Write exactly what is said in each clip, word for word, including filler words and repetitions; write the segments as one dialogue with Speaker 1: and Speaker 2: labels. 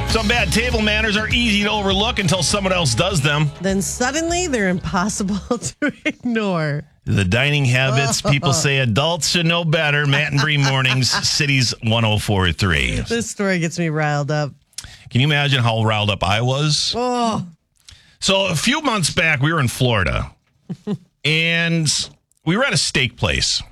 Speaker 1: Some bad table manners are easy to overlook until someone else does them.
Speaker 2: Then suddenly they're impossible to ignore.
Speaker 1: The dining habits people say adults should know better. Matt and Bree Mornings, Cities one oh four point three.
Speaker 2: This story gets me riled up.
Speaker 1: Can you imagine how riled up I was?
Speaker 2: Oh.
Speaker 1: So a few months back, we were in Florida, and we were at a steak place.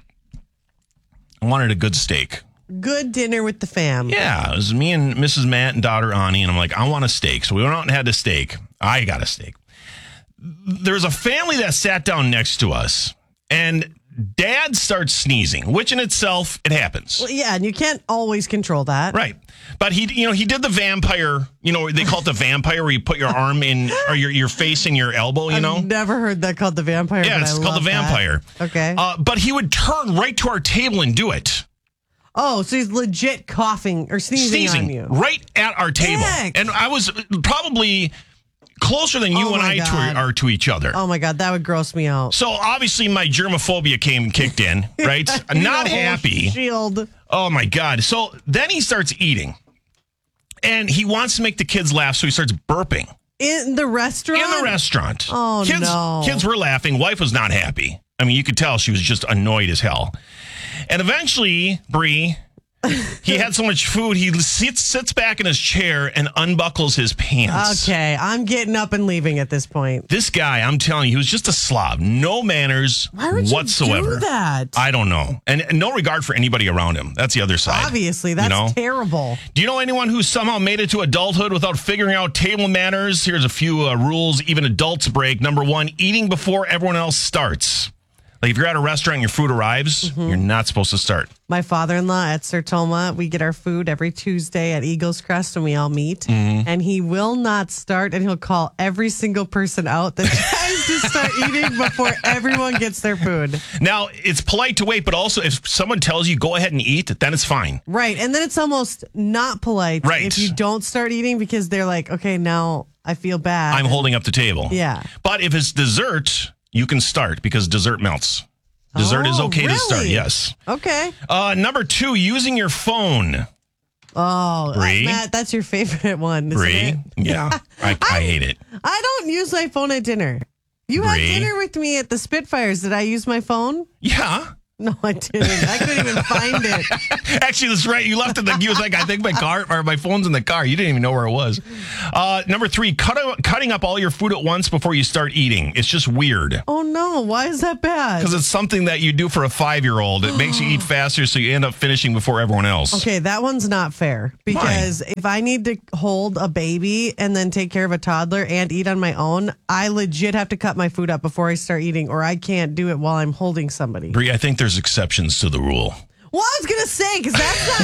Speaker 1: I wanted a good steak.
Speaker 2: Good dinner with the fam.
Speaker 1: Yeah, it was me and Missus Matt and daughter Ani, and I'm like, I want a steak. So we went out and had a steak. I got a steak. There's a family that sat down next to us, and Dad starts sneezing, which in itself, it happens.
Speaker 2: Well, yeah, and you can't always control that.
Speaker 1: Right. But he, you know, he did the vampire, you know, they call it the vampire, where you put your arm in, or your, your face in your elbow, you
Speaker 2: I've
Speaker 1: know?
Speaker 2: never heard that called the vampire.
Speaker 1: Yeah,
Speaker 2: but
Speaker 1: it's
Speaker 2: I
Speaker 1: called
Speaker 2: love
Speaker 1: the vampire.
Speaker 2: That. Okay.
Speaker 1: Uh, but he would turn right to our table and do it.
Speaker 2: Oh, so he's legit coughing or sneezing,
Speaker 1: Sneezing
Speaker 2: on you.
Speaker 1: right at our table.
Speaker 2: Heck.
Speaker 1: And I was probably closer than you
Speaker 2: Oh
Speaker 1: and
Speaker 2: my
Speaker 1: I
Speaker 2: God.
Speaker 1: to, are to each other.
Speaker 2: Oh my God, that would gross me out.
Speaker 1: So obviously my germophobia came kicked in, right? I'm not
Speaker 2: The whole
Speaker 1: happy.
Speaker 2: Shield.
Speaker 1: Oh my God. So then he starts eating. And he wants to make the kids laugh, so he starts burping.
Speaker 2: In the restaurant?
Speaker 1: In the restaurant.
Speaker 2: Oh,
Speaker 1: kids,
Speaker 2: no.
Speaker 1: Kids were laughing. Wife was not happy. I mean, you could tell she was just annoyed as hell. And eventually, Bree, he had so much food, he sits, sits back in his chair and unbuckles his pants.
Speaker 2: Okay, I'm getting up and leaving at this point.
Speaker 1: This guy, I'm telling you, he was just a slob. No manners
Speaker 2: Why would
Speaker 1: whatsoever.
Speaker 2: you do that?
Speaker 1: I don't know. And, and no regard for anybody around him. That's the other side.
Speaker 2: Obviously, that's
Speaker 1: you know?
Speaker 2: terrible.
Speaker 1: Do you know anyone who somehow made it to adulthood without figuring out table manners? Here's a few uh, rules even adults break. Number one, eating before everyone else starts. Like if you're at a restaurant and your food arrives,
Speaker 2: Mm-hmm.
Speaker 1: you're not supposed to start.
Speaker 2: My father-in-law at Sertoma, we get our food every Tuesday at Eagles Crest when we all meet.
Speaker 1: Mm-hmm.
Speaker 2: And he will not start, and he'll call every single person out that tries to start eating before everyone gets their food.
Speaker 1: Now, it's polite to wait, but also if someone tells you go ahead and eat, then it's fine.
Speaker 2: Right. And then it's almost not polite
Speaker 1: Right.
Speaker 2: if you don't start eating because they're like, okay, now I feel bad.
Speaker 1: I'm holding up the table.
Speaker 2: Yeah.
Speaker 1: But if it's dessert, you can start because dessert melts. Dessert is
Speaker 2: Oh,
Speaker 1: okay to start,
Speaker 2: really?
Speaker 1: yes.
Speaker 2: Okay.
Speaker 1: Uh, number two, using your phone.
Speaker 2: Oh,
Speaker 1: Bree?
Speaker 2: Matt, that's your favorite one, isn't
Speaker 1: Bree?
Speaker 2: it?
Speaker 1: Yeah, I, I hate it.
Speaker 2: I don't use my phone at dinner. You
Speaker 1: Bree?
Speaker 2: had dinner with me at the Spitfires. Did I use my phone?
Speaker 1: Yeah.
Speaker 2: No, I didn't. I couldn't even find it.
Speaker 1: Actually, that's right. You left it. Like, you was like, I think my car or my phone's in the car. You didn't even know where it was. Uh, number three, cut out, cutting up all your food at once before you start eating. It's just weird
Speaker 2: Oh, no. Why is that bad?
Speaker 1: because it's something that you do for a five-year-old. It makes you eat faster, so you end up finishing before everyone else.
Speaker 2: Okay, that one's not fair because if I need to hold a baby and then take care of a toddler and eat on my own, I legit have to cut my food up before I start eating, or I can't do it while I'm holding somebody.
Speaker 1: Bree, I think there's exceptions to the rule.
Speaker 2: Well, I was going to say, because that's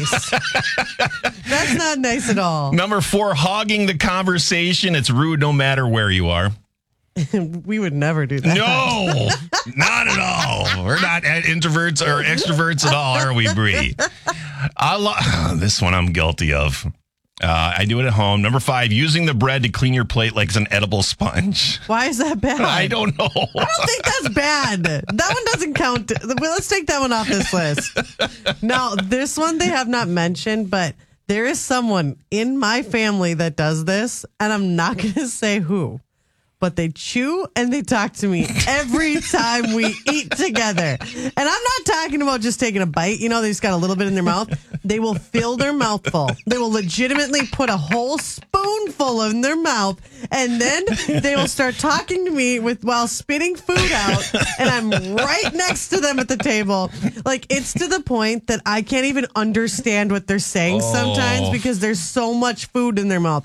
Speaker 2: not nice. That's not nice at all.
Speaker 1: Number four, hogging the conversation. It's rude no matter where you are.
Speaker 2: We would never do that.
Speaker 1: No, not at all. We're not introverts or extroverts at all, are we, Bree? I lo- this one I'm guilty of. Uh, I do it at home. Number five, using the bread to clean your plate like it's an edible sponge.
Speaker 2: Why is that bad?
Speaker 1: I don't know.
Speaker 2: I don't think that's bad. That one doesn't count. Well, let's take that one off this list. Now, this one they have not mentioned, but there is someone in my family that does this, and I'm not going to say who. But they chew and they talk to me every time we eat together. And I'm not talking about just taking a bite. You know, they just got a little bit in their mouth. They will fill their mouth full. They will legitimately put a whole spoonful in their mouth. And then they will start talking to me with while spitting food out. And I'm right next to them at the table. Like, it's to the point that I can't even understand what they're saying
Speaker 1: Oh.
Speaker 2: sometimes because there's so much food in their mouth.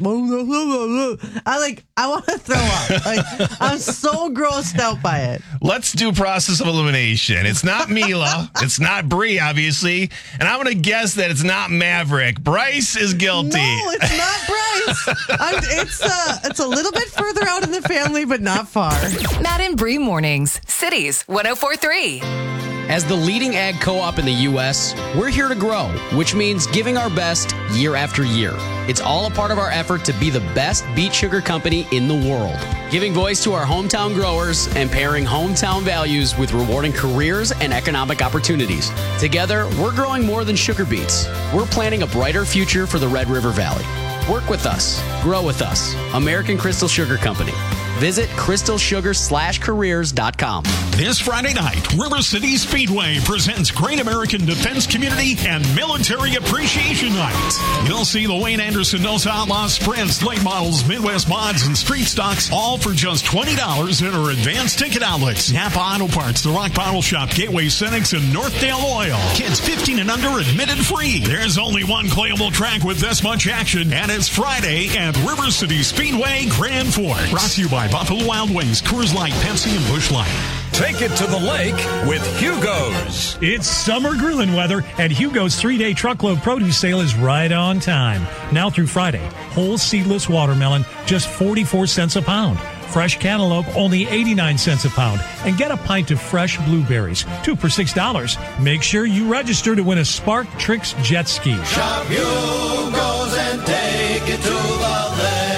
Speaker 2: I like, I want to throw up. Like, I'm so grossed out by it.
Speaker 1: Let's do process of elimination. It's not Mila. It's not Bree, obviously. And I'm going to guess that it's not Maverick. Bryce is guilty.
Speaker 2: No, it's not Bryce. I'm, it's, uh, it's a little bit further out in the family, but not far.
Speaker 3: Matt and Bree Mornings, Cities one oh four point three.
Speaker 4: As the leading ag co-op in the U S, we're here to grow, which means giving our best year after year. It's all a part of our effort to be the best beet sugar company in the world, giving voice to our hometown growers and pairing hometown values with rewarding careers and economic opportunities. Together, we're growing more than sugar beets. We're planting a brighter future for the Red River Valley. Work with us. Grow with us. American Crystal Sugar Company. Visit crystal sugar slash careers dot com.
Speaker 5: This Friday night, River City Speedway presents Great American Defense Community and Military Appreciation Night. You'll see the Wayne Anderson Nos Outlaws sprints, late models, Midwest mods, and street stocks, all for just twenty dollars at our advanced ticket outlets. Napa Auto Parts, The Rock Bottle Shop, Gateway Cenex, and Northdale Oil. Kids fifteen and under admitted free. There's only one playable track with this much action, and it's Friday at River City Speedway Grand Forks. Brought to you by Buffalo Wild Wings, Coors Light, Pepsi, and Busch Light.
Speaker 6: Take it to the lake with Hugo's.
Speaker 7: It's summer grilling weather, and Hugo's three-day truckload produce sale is right on time. Now through Friday, whole seedless watermelon, just forty-four cents a pound. Fresh cantaloupe, only eighty-nine cents a pound. And get a pint of fresh blueberries, two for six dollars. Make sure you register to win a Spark Tricks jet ski.
Speaker 8: Shop Hugo's and take it to the lake.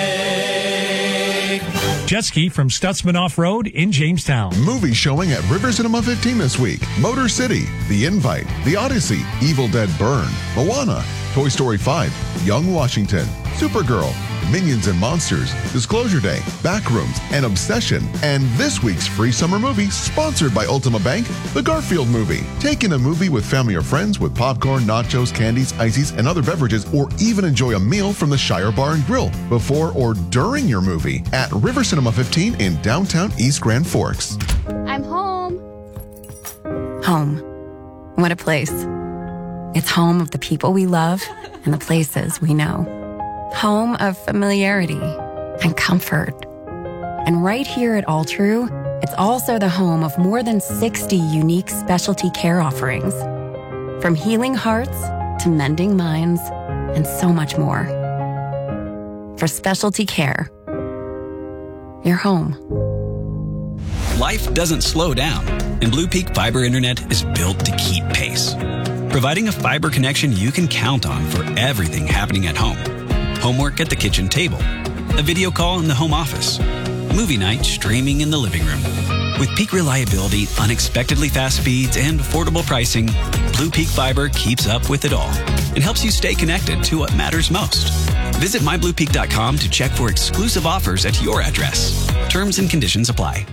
Speaker 7: Jet ski from Stutzman Off-Road in Jamestown.
Speaker 9: Movie showing at River Cinema fifteen this week. Motor City, The Invite, The Odyssey, Evil Dead Burn, Moana, Toy Story five, Young Washington, Supergirl, Minions and Monsters, Disclosure Day, Backrooms, and Obsession. And this week's free summer movie, sponsored by Ultima Bank, The Garfield Movie. Take in a movie with family or friends with popcorn, nachos, candies, ices, and other beverages, or even enjoy a meal from the Shire Bar and Grill before or during your movie at River Cinema fifteen in downtown East Grand Forks.
Speaker 10: I'm home.
Speaker 11: Home. What a place. It's home of the people we love and the places we know. Home of familiarity and comfort. And right here at All True, it's also the home of more than sixty unique specialty care offerings. From healing hearts to mending minds and so much more. For specialty care, you're home.
Speaker 12: Life doesn't slow down, and Blue Peak Fiber Internet is built to keep pace. Providing a fiber connection you can count on for everything happening at home. Homework at the kitchen table, a video call in the home office, movie night streaming in the living room. With peak reliability, unexpectedly fast speeds, and affordable pricing, Blue Peak Fiber keeps up with it all and helps you stay connected to what matters most. Visit my blue peak dot com to check for exclusive offers at your address. Terms and conditions apply.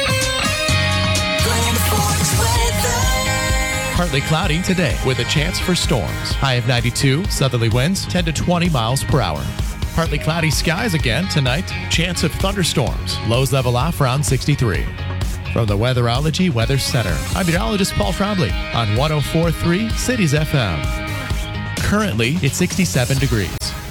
Speaker 13: Partly cloudy today with a chance for storms. High of ninety-two, southerly winds ten to twenty miles per hour. Partly cloudy skies again tonight. Chance of thunderstorms. Lows level off around sixty-three. From the Weatherology Weather Center, I'm meteorologist Paul Trombley on one oh four point three Cities F M. Currently, it's sixty-seven degrees.